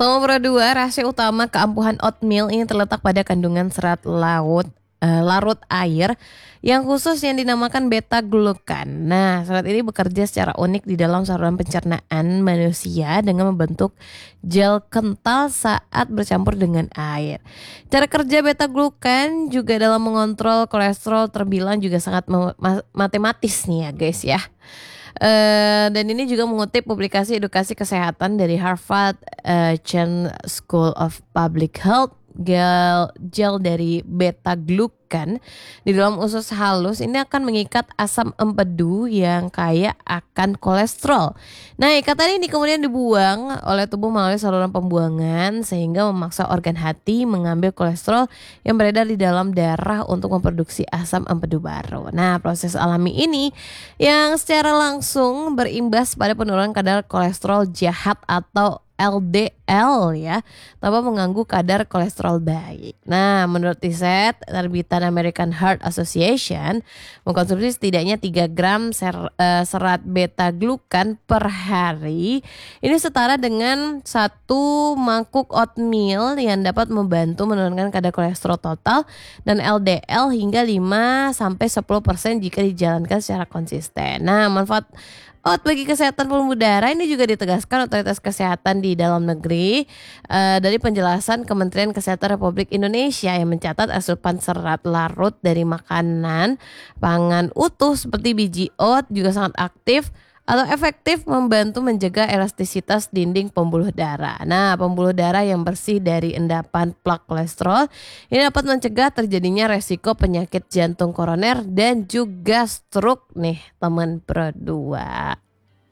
Nomor 2, rahasia utama keampuhan oatmeal ini terletak pada kandungan serat larut air yang khusus yang dinamakan beta-glukan. Nah, serat ini bekerja secara unik di dalam saluran pencernaan manusia dengan membentuk gel kental saat bercampur dengan air. Cara kerja beta-glukan juga dalam mengontrol kolesterol terbilang juga sangat matematis nih ya guys ya. Dan ini juga mengutip publikasi edukasi kesehatan dari Harvard Chan School of Public Health. Gel dari beta-glukan di dalam usus halus ini akan mengikat asam empedu yang kaya akan kolesterol. Nah, ikatan ini kemudian dibuang oleh tubuh melalui saluran pembuangan sehingga memaksa organ hati mengambil kolesterol yang beredar di dalam darah untuk memproduksi asam empedu baru. Nah, proses alami ini yang secara langsung berimbas pada penurunan kadar kolesterol jahat atau LDL ya, tanpa mengganggu kadar kolesterol baik. Nah, menurut riset terbitan American Heart Association, mengkonsumsi setidaknya 3 gram serat beta-glukan per hari ini setara dengan 1 mangkuk oatmeal yang dapat membantu menurunkan kadar kolesterol total dan LDL hingga 5-10% jika dijalankan secara konsisten. Nah, manfaat oat bagi kesehatan pembuluh darah ini juga ditegaskan otoritas kesehatan di dalam negeri dari penjelasan Kementerian Kesehatan Republik Indonesia yang mencatat asupan serat larut dari makanan pangan utuh seperti biji oat juga sangat aktif atau efektif membantu menjaga elastisitas dinding pembuluh darah. Nah, pembuluh darah yang bersih dari endapan plak kolesterol ini dapat mencegah terjadinya resiko penyakit jantung koroner dan juga stroke nih teman berdua.